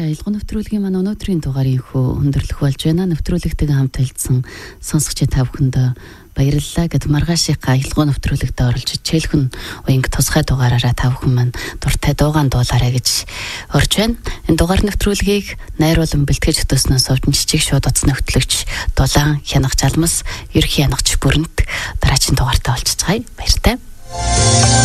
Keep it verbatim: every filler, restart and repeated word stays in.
За ялгуу нэвтрүүлгийн маань өнөөдрийн дугаарыг хөө өндөрлөх болж байна. Нэвтрүүлэгтэйгээ хамт хэлсэн сонсогч та бүхэнд баярлалаа гэд маргаашийнхаа ялгуу нэвтрүүлэгт оролж чийлхэн уянг тусгай дугаараараа та бүхэн маань дуртай дуугаан дуулаарай гэж орж байна. Энэ дугаар нэвтрүүлгийг найруулан бэлтгэж хөтөснөөс овчин жижиг шууд утасны хөтлөгч Дулаан Хянах Жалмас, ерхий янагч Бүрэнт дараагийн дугаартаа олцгаая. Баяртай.